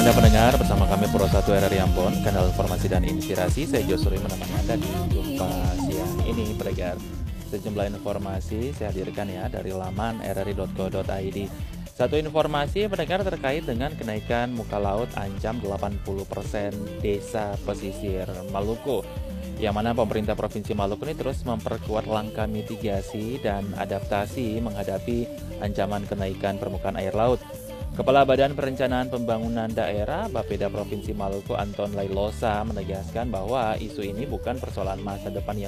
Anda pendengar, bersama kami Pro 1 RRI Ambon, kanal informasi dan inspirasi. Saya Josuri menemani Anda di jumpa siang ini, pendengar. Sejumlah informasi saya hadirkan ya dari laman rri.co.id. Satu informasi pendengar terkait dengan kenaikan muka laut ancam 80% desa pesisir Maluku. Yang mana pemerintah Provinsi Maluku ini terus memperkuat langkah mitigasi dan adaptasi menghadapi ancaman kenaikan permukaan air laut. Kepala Badan Perencanaan Pembangunan Daerah Bapeda Provinsi Maluku Anton Lailosa menegaskan bahwa isu ini bukan persoalan masa depan yang